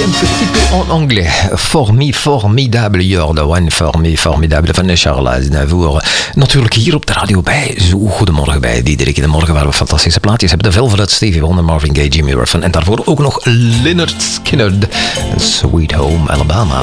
un petit peu en anglais. Formidable, Jordan. Formidable van Charles Aznavour. Natuurlijk hier op de radio bij Goedemorgen bij Diederik in de Morgen, waar we fantastische plaatjes hebben. De Velvet, Stevie Wonder, Marvin Gaye, Jimmy Ruffin. En daarvoor ook nog Lynyrd Skynyrd. Sweet Home Alabama.